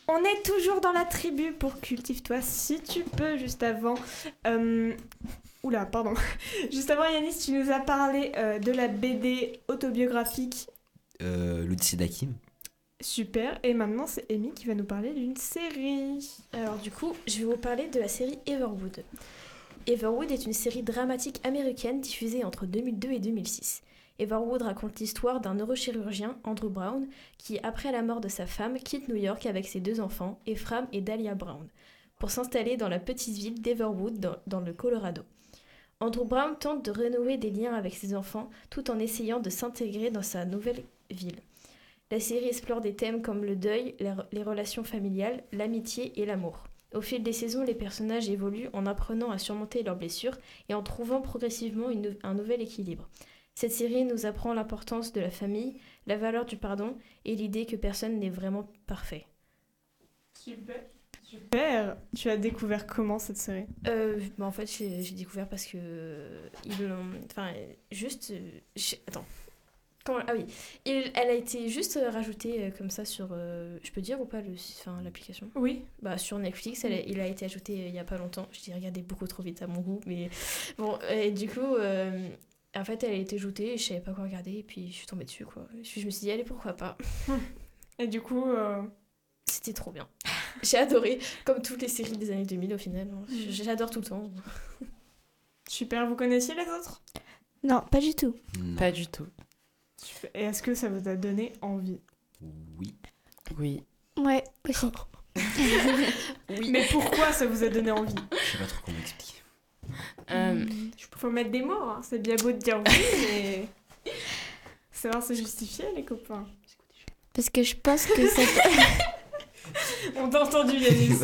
On est toujours dans la tribu pour Cultive-toi si tu peux. Juste avant... Oula, pardon. Juste avant, Yanis, tu nous as parlé de la BD autobiographique. L'Odyssée d'Hakim. Super. Et maintenant, c'est Amy qui va nous parler d'une série. Alors du coup, je vais vous parler de la série Everwood. Everwood est une série dramatique américaine diffusée entre 2002 et 2006. Everwood raconte l'histoire d'un neurochirurgien, Andrew Brown, qui, après la mort de sa femme, quitte New York avec ses 2 enfants, Ephraim et Dahlia Brown, pour s'installer dans la petite ville d'Everwood dans le Colorado. Andrew Brown tente de renouer des liens avec ses enfants tout en essayant de s'intégrer dans sa nouvelle ville. La série explore des thèmes comme le deuil, les relations familiales, l'amitié et l'amour. Au fil des saisons, les personnages évoluent en apprenant à surmonter leurs blessures et en trouvant progressivement un nouvel équilibre. Cette série nous apprend l'importance de la famille, la valeur du pardon et l'idée que personne n'est vraiment parfait. Super. Tu as découvert comment cette série ? En fait, j'ai découvert parce que... Attends. Elle a été juste rajoutée comme ça sur... je peux dire ou pas l'application ? Oui. Sur Netflix, il a été ajouté il y a pas longtemps. Je l'ai regardé beaucoup trop vite à mon goût. Mais bon, et du coup... En fait, elle a été ajoutée et je savais pas quoi regarder. Et puis, je suis tombée dessus, quoi. Je me suis dit, allez, pourquoi pas. Et du coup... C'était trop bien. J'ai adoré. Comme toutes les séries des années 2000, au final. J'adore tout le temps. Super. Vous connaissiez les autres ? Non, pas du tout. Non. Pas du tout. Super. Et est-ce que ça vous a donné envie ? Oui. Oui. Ouais, aussi. Oui. Mais pourquoi ça vous a donné envie ? Je sais pas trop comment expliquer. Faut mettre des mots, hein. C'est bien beau de dire oui, mais... Savoir se justifier, les copains. Parce que je pense que ça... On t'a entendu, Yanis.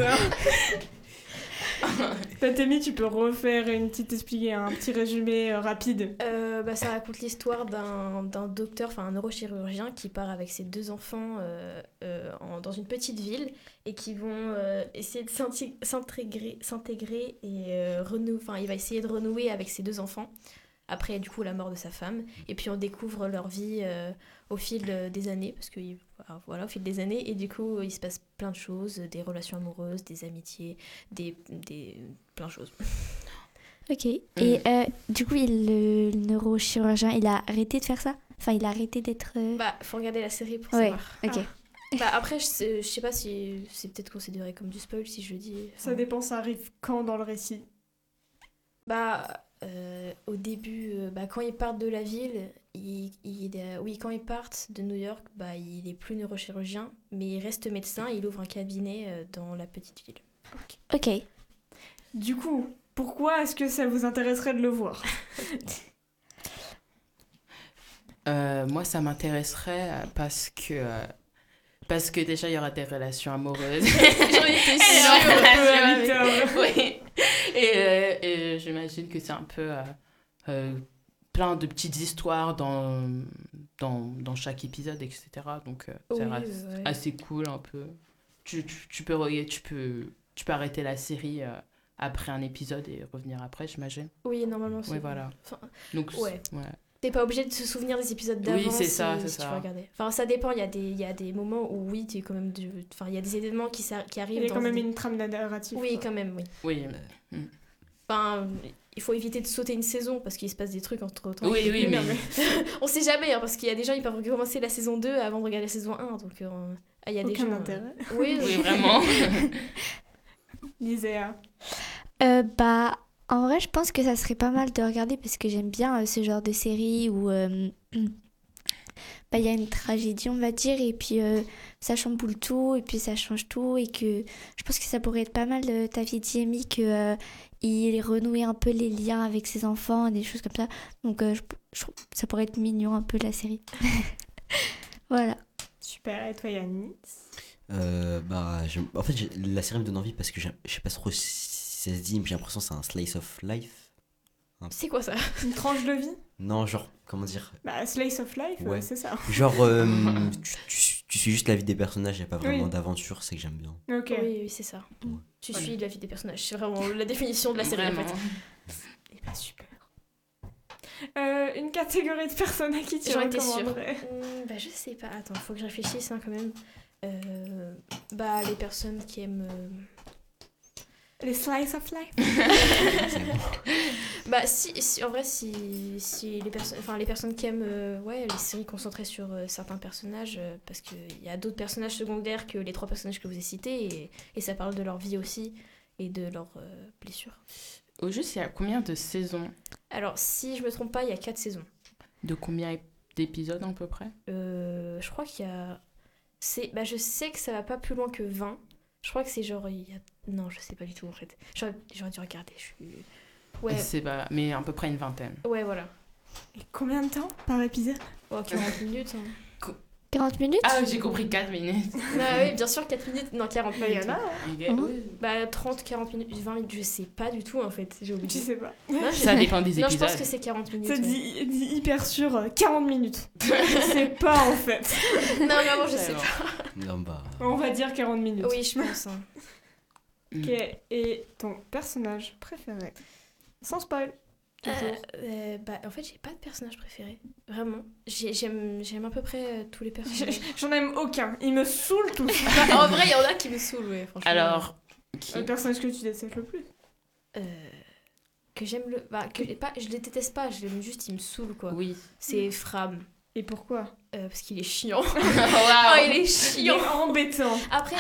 Tatemi, tu peux refaire un petit résumé rapide. Ça raconte l'histoire d'un docteur, un neurochirurgien qui part avec ses 2 enfants dans une petite ville et qui vont essayer de s'intégrer et il va essayer de renouer avec ses 2 enfants après du coup la mort de sa femme. Et puis on découvre leur vie au fil des années, parce que au fil des années, et du coup il se passe plein de choses, des relations amoureuses, des amitiés, des plein de choses. Ok. Et du coup, le neurochirurgien, il a arrêté de faire ça ? Enfin, il a arrêté d'être... Faut regarder la série pour Ouais, savoir. ok. Après, je sais pas si c'est peut-être considéré comme du spoil si je le dis. Ça dépend, ça arrive quand dans le récit ? Au début, quand ils partent de la ville, quand ils partent de New York, il est plus neurochirurgien, mais il reste médecin et il ouvre un cabinet dans la petite ville. Ok. Du coup, pourquoi est-ce que ça vous intéresserait de le voir ? Moi, ça m'intéresserait parce que déjà, il y aura des relations amoureuses. J'en étais sûre. Oui. Et j'imagine que c'est un peu plein de petites histoires dans chaque épisode, etc. Donc, c'est assez cool, un peu. Tu peux arrêter la série après un épisode et revenir après, j'imagine. Oui, normalement, c'est... Oui, voilà. Donc, ouais. T'es pas obligé de se souvenir des épisodes d'avant. Oui, c'est ça. Tu vas regarder. Ça dépend, il y a des moments où oui, tu es quand même... il y a des événements qui arrivent. Il y a quand même une trame narrative. Oui, quand même, oui. Oui. Il faut éviter de sauter une saison parce qu'il se passe des trucs entre temps. Oui, mais... On sait jamais, parce qu'il y a des gens, ils peuvent commencer la saison 2 avant de regarder la saison 1. Donc, il y a des gens... Aucun intérêt. Oui, vraiment. Liséa. En vrai, je pense que ça serait pas mal de regarder parce que j'aime bien ce genre de série où il y a une tragédie, on va dire, et puis ça chamboule tout, et puis ça change tout, et que je pense que ça pourrait être pas mal, t'avais dit, Amy, qu'il renouait un peu les liens avec ses enfants, des choses comme ça. Donc ça pourrait être mignon un peu la série. Voilà. Super, et toi Yanis ? En fait, la série me donne envie parce que je sais pas trop si ça se dit, mais j'ai l'impression que c'est un slice of life. C'est quoi ça ? Une tranche de vie ? Non, genre, comment dire ? Slice of life, ouais. C'est ça. Genre, tu suis juste la vie des personnages, il n'y a pas vraiment d'aventure, c'est que j'aime bien. Ok. Oui, c'est ça. Ouais. Tu suis la vie des personnages. C'est vraiment la définition de la série, en fait. Et super. Une catégorie de personnes à qui tu recommanderais ? Je sais pas. Attends, faut que je réfléchisse quand même. Bah, les personnes qui aiment... Les slice of life. C'est bon. Bah, en vrai, si les personnes qui aiment les séries concentrées sur certains personnages, parce qu'il y a d'autres personnages secondaires que les 3 personnages que je vous ai cités, et ça parle de leur vie aussi, et de leurs blessures. Au juste, il y a combien de saisons? Alors, si je me trompe pas, il y a 4 saisons. De combien d'épisodes à peu près? Je crois qu'il y a... je sais que ça va pas plus loin que 20. Je crois que c'est genre... Non, je sais pas du tout, en fait. J'aurais dû regarder, Ouais, C'est pas... Mais à peu près une vingtaine. ouais, voilà. Et combien de temps par épisode? 40 minutes. Hein. 40 minutes? Ah, j'ai compris 4 minutes. Oui, bien sûr, 4 minutes. Non, 40 Bah, minutes. il y en a. Ok. Mhm. Oui. Bah, 30, 40 minutes, 20 minutes, je sais pas du tout, en fait. J'ai Tu oublié. sais pas. Non, Ça dépend des Non, épisodes. je pense que c'est 40 minutes. Ça ouais. dit hyper sûr 40 minutes. Je sais pas en fait. Non, vraiment, je C'est sais bon. pas. Non, bah. On va dire 40 minutes. Oui, je pense. Hein. Ok, et ton personnage préféré? Sans spoil. Toujours. En fait, j'ai pas de personnage préféré. Vraiment. J'aime à peu près tous les personnages. J'en aime aucun. Ils me saoulent tous. En vrai, il y en a qui me saoulent, ouais, franchement. Alors, qui... Le personnage que tu détestes le plus? Que j'aime le... je les déteste pas, je l'aime juste, il me saoule, quoi. Oui. C'est Fram. Et pourquoi? Parce qu'il est chiant. Waouh. Il est Il est chiant. embêtant. Après,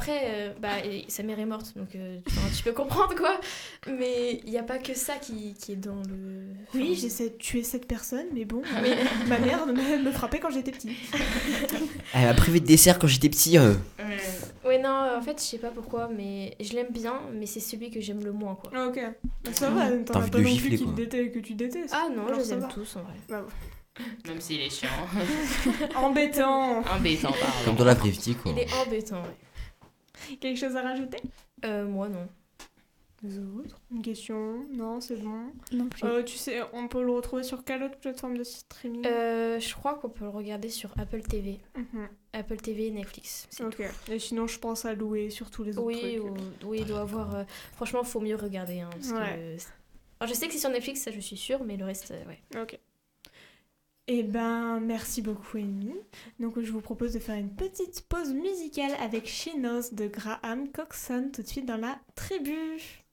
sa mère est morte, donc tu peux comprendre, quoi. Mais il n'y a pas que ça qui est dans le... Oui, j'essaie de tuer cette personne, mais bon, ma mère me frappait quand j'étais petite. Elle m'a privé de dessert quand j'étais petit. Ouais, non, en fait, je sais pas pourquoi, mais je l'aime bien, mais c'est celui que j'aime le moins, quoi. Ah, ok. Bah, ça va, t'en T'as as envie pas de le non gifler, plus quoi. que tu détestes. Ah non, Alors, je les ça aime va. tous, en vrai. Bah, Même s'il est chiant. embêtant. Embêtant, pardon. Comme dans la vraie vie, quoi. Il est embêtant, ouais. Quelque chose à rajouter? Moi, non. Les autres? Une question? Non, c'est bon. Non plus. Tu sais, on peut le retrouver sur quelle autre plateforme de streaming? Je crois qu'on peut le regarder sur Apple TV. Mhm. Apple TV et Netflix. c'est Ok. Et sinon, je pense à louer sur tous les autres Oui, trucs. oui, il doit avoir... Franchement, faut mieux regarder. Hein, parce Ouais. que... Alors, je sais que c'est sur Netflix, ça je suis sûre, mais le reste, ouais. Ok. Eh ben, merci beaucoup, Amy. Donc, je vous propose de faire une petite pause musicale avec She Knows de Graham Coxon tout de suite dans la tribu.